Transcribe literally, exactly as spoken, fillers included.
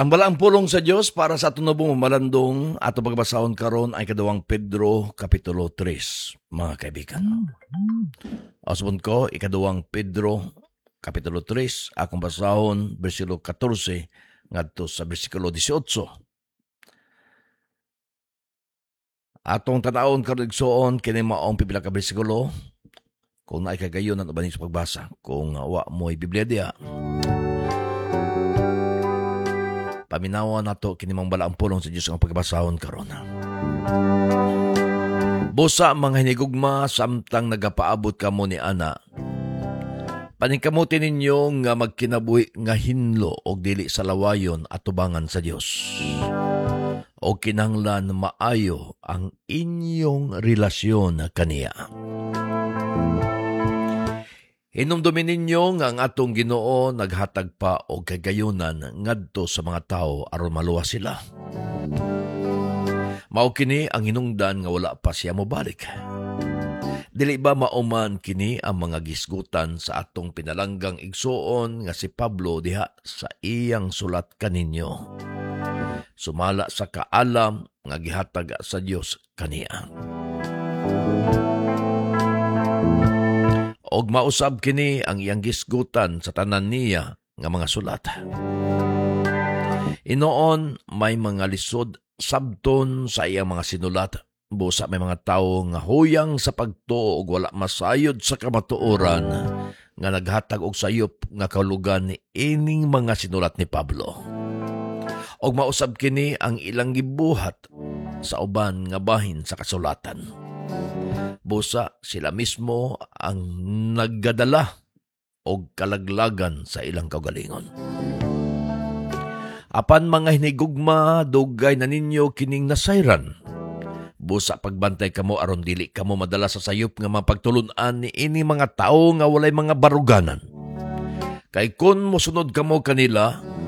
Ang balaang pulong sa Dios para sa tunubong malandong ato pagbasahon karon ay kadawang Pedro kapitulo tres, mga kaibigan. Asbon ko ikadawang Pedro kapitulo tres, akong basahon bersikulo fourteen ngadto sa bersikulo eighteen. Atong tanawon karon igsoon kini maong pipila ka bersikulo kung naay kagayon ang uban sa pagbasa. Kung wa mo'y Biblia diha, paminawa nato kini mong balaang pulong sa Dios ang pagbasahon karon. Busa mga hinigugma samtang nagapaabot kamo ni ana, paningkamuti ninyo nga magkinabuhi nga hinlo og dili sa lawayon at tubangan sa Dios. O kinahanglan maayo ang inyong relasyon kaniya. Hinumdumin ninyo nga ang atong Ginoo naghatag pa og kagayunan ngadto sa mga tao aron maluwas sila. Mao kini ang hinungdan nga wala pa siya mobalik. Dili ba mauman kini ang mga gisgutan sa atong pinalanggang igsuon nga si Pablo diha sa iyang sulat kaninyo? Sumala sa kaalam nga gihatag sa Dios kaniya. Og mausab kini ang iyang gisgutan sa tanan niya nga mga sulat. Inoon may mga lisod sabton sa iyang mga sinulat. Busa may mga tawo nga huyang sa pagtuo og wala masayod sa kamatuoran nga naghatag og sayop nga kalugan ni ining mga sinulat ni Pablo. Og mausab kini ang ilang gibuhat sa uban nga bahin sa kasulatan. Busa sila mismo ang naggadala og kalaglagan sa ilang kaugalingon. Apan mga hinigugma, dugay na ninyo kining nasayran. Busa pagbantay kamo aron dili kamo madala sa sayop nga mapagtulunan ni ini mga tao nga walay mga baruganan. Kay kun mosunod kamo kanila,